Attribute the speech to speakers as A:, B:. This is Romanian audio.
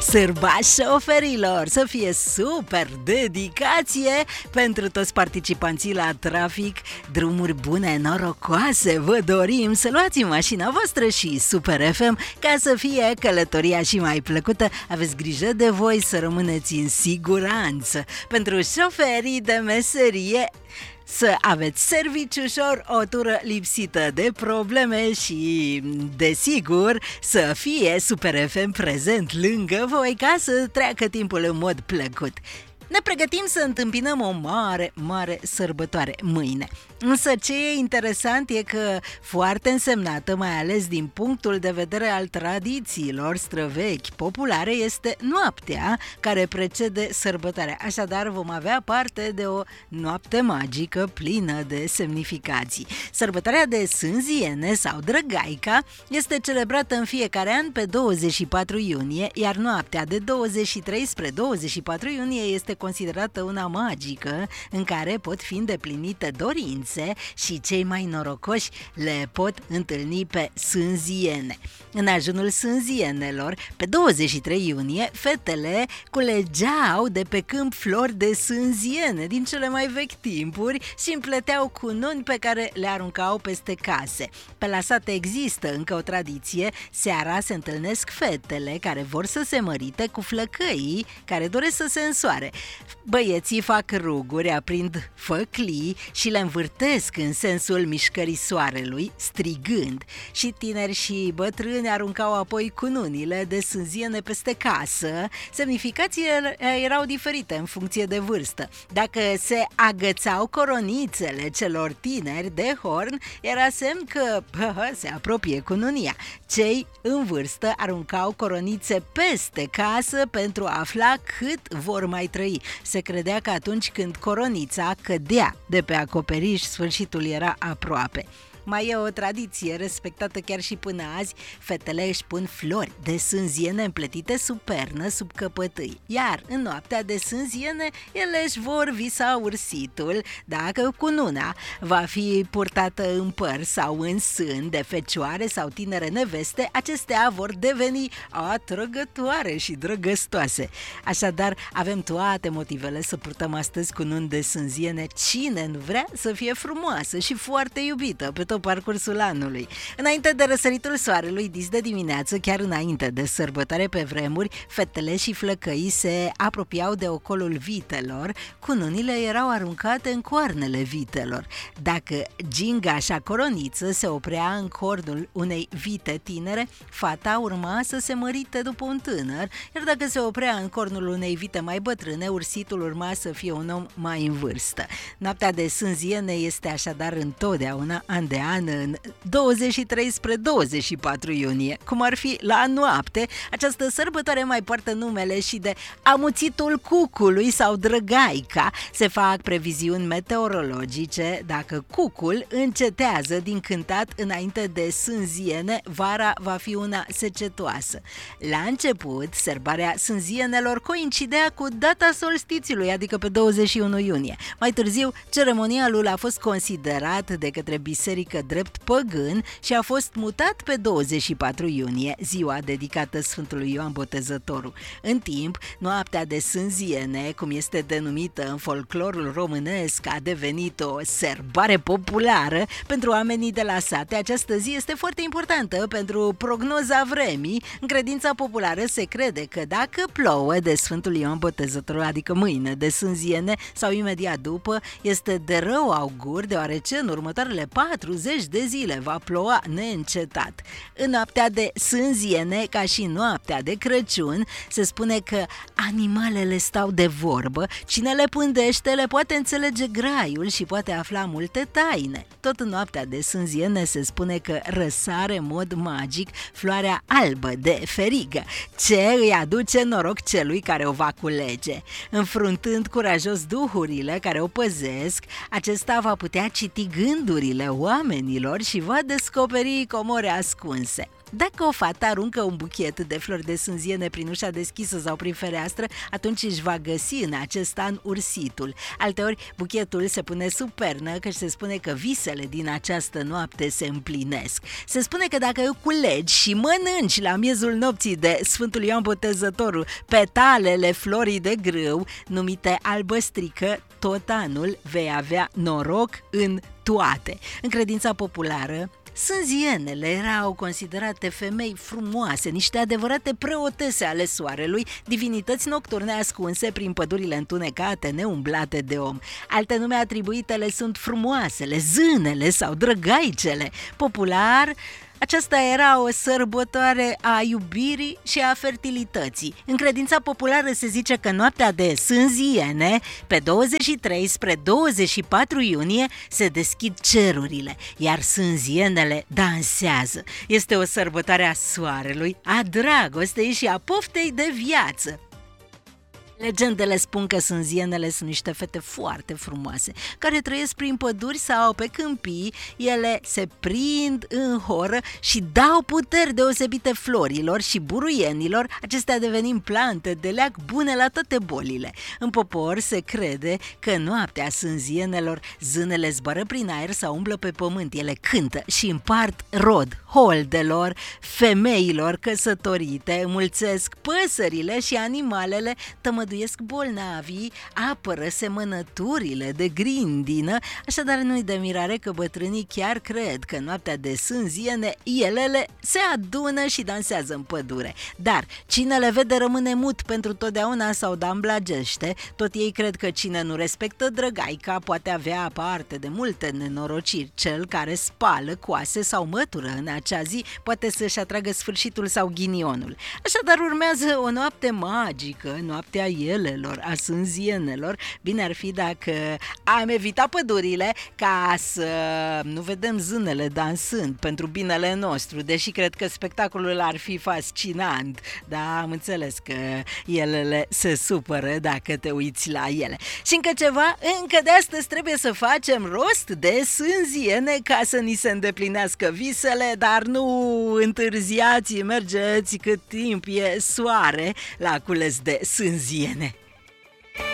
A: Sârba șoferilor, să fie super dedicație pentru toți participanții la trafic. Drumuri bune, norocoase, vă dorim să luați mașina voastră și Super FM ca să fie călătoria și mai plăcută. Aveți grijă de voi să rămâneți în siguranță. Pentru șoferii de meserie, să aveți serviciu ușor, o tură lipsită de probleme și, desigur, să fie Super FM prezent lângă voi ca să treacă timpul în mod plăcut. Ne pregătim să întâmpinăm o mare sărbătoare mâine. Însă ce e interesant e că foarte însemnată, mai ales din punctul de vedere al tradițiilor străvechi populare, este noaptea care precede sărbătoarea. Așadar vom avea parte de o noapte magică plină de semnificații. Sărbătoarea de Sânziene sau Drăgaica este celebrată în fiecare an pe 24 iunie, iar noaptea de 23 spre 24 iunie este considerată una magică în care pot fi îndeplinite dorințe și cei mai norocoși le pot întâlni pe sânziene. În ajunul sânzienelor, pe 23 iunie, fetele culegeau de pe câmp flori de sânziene din cele mai vechi timpuri și împleteau cununi pe care le aruncau peste case. Pe la sate există încă o tradiție, seara se întâlnesc fetele care vor să se mărite cu flăcăii care doresc să se însoare. Băieții fac ruguri, aprind făclii și le învârtesc în sensul mișcării soarelui, strigând, și tineri și bătrâni aruncau apoi cununile de sânziene peste casă. Semnificațiile erau diferite în funcție de vârstă. Dacă se agățau coronițele celor tineri de horn, era semn că se apropie cununia. Cei în vârstă aruncau coronițe peste casă pentru a afla cât vor mai trăi. Se credea că atunci când coronița cădea de pe acoperiș, sfârșitul era aproape. Mai e o tradiție respectată chiar și până azi, fetele își pun flori de sânziene împletite sub pernă, sub căpătâi. Iar în noaptea de sânziene, ele își vor visa ursitul, dacă cununa va fi purtată în păr sau în sân de fecioare sau tinere neveste, acestea vor deveni atrăgătoare și drăgăstoase. Așadar, avem toate motivele să purtăm astăzi cununi de sânziene. Cine nu vrea să fie frumoasă și foarte iubită pe tot parcursul anului? Înainte de răsăritul soarelui, dis de dimineață, chiar înainte de sărbătoare pe vremuri, fetele și flăcăii se apropiau de ocolul vitelor, cununile erau aruncate în coarnele vitelor. Dacă gingașa coroniță se oprea în cornul unei vite tinere, fata urma să se mărite după un tânăr, iar dacă se oprea în cornul unei vite mai bătrâne, ursitul urma să fie un om mai în vârstă. Noaptea de sânziene este așadar întotdeauna, an de an, în 23 spre 24 iunie. Cum ar fi la noapte, această sărbătoare mai poartă numele și de amuțitul cucului sau drăgaica. Se fac previziuni meteorologice. Dacă cucul încetează din cântat înainte de sânziene, vara va fi una secetoasă. La început, sărbarea sânzienelor coincidea cu data solstițiului, adică pe 21 iunie. Mai târziu, ceremonialul a fost considerat de către biserică drept păgân și a fost mutat pe 24 iunie, ziua dedicată Sfântului Ioan Botezătorul. În timp, noaptea de sânziene, cum este denumită în folclorul românesc, a devenit o sărbare populară pentru oamenii de la sate. Această zi este foarte importantă pentru prognoza vremii. În credința populară se crede că dacă plouă de Sfântul Ioan Botezătorul, adică mâine de sânziene sau imediat după, este de rău augur, deoarece în următoarele 40 de zile va ploua neîncetat. În noaptea de sânziene, ca și noaptea de Crăciun, se spune că animalele stau de vorbă, cine le pândește le poate înțelege graiul și poate afla multe taine. Tot în noaptea de sânziene se spune că răsare în mod magic floarea albă de ferigă, ce îi aduce noroc celui care o va culege. Înfruntând curajos duhurile care o păzesc, acesta va putea citi gândurile oamenilor și va descoperi comore ascunse. Dacă o fată aruncă un buchet de flori de sânziene prin ușa deschisă sau prin fereastră, atunci își va găsi în acest an ursitul. Alteori, buchetul se pune sub pernă, căci se spune că visele din această noapte se împlinesc. Se spune că dacă culegi și mănânci la miezul nopții de Sfântul Ioan Botezătorul petalele florii de grâu, numite albăstrică, tot anul vei avea noroc în toate. În credința populară, sânzienele erau considerate femei frumoase, niște adevărate preotese ale soarelui, divinități nocturne ascunse prin pădurile întunecate, neumblate de om. Alte nume atribuite le sunt frumoasele, zânele sau drăgaicele. Popular, aceasta era o sărbătoare a iubirii și a fertilității. În credința populară se zice că noaptea de sânziene, pe 23 spre 24 iunie, se deschid cerurile, iar sânzienele dansează. Este o sărbătoare a soarelui, a dragostei și a poftei de viață. Legendele spun că sânzienele sunt niște fete foarte frumoase, care trăiesc prin păduri sau pe câmpii. Ele se prind în horă și dau puteri deosebite florilor și buruienilor, acestea devenind plante de leac bune la toate bolile. În popor se crede că noaptea sânzienelor zânele zboară prin aer sau umblă pe pământ. Ele cântă și împart rod holdelor, femeilor căsătorite, mulțesc păsările și animalele, tămăduiesc bolnavii, apără semănăturile de grindină. Așadar nu-i de mirare că bătrânii chiar cred că noaptea de sânziene elele se adună și dansează în pădure. Dar cine le vede rămâne mut pentru totdeauna sau damblagește. Tot ei cred că cine nu respectă drăgaica poate avea parte de multe nenorociri. Cel care spală coase sau mătură în acea zi poate să-și atragă sfârșitul sau ghinionul. Așadar urmează o noapte magică, noaptea elelor, a sânzienelor. Bine ar fi dacă am evitat pădurile ca să nu vedem zânele dansând pentru binele nostru, deși cred că spectacolul ar fi fascinant. Da, am înțeles că elele se supără dacă te uiți la ele. Și încă ceva, încă de astăzi trebuie să facem rost de sânziene ca să ni se îndeplinească visele, dar nu întârziați, mergeți cât timp e soare la cules de sânziene.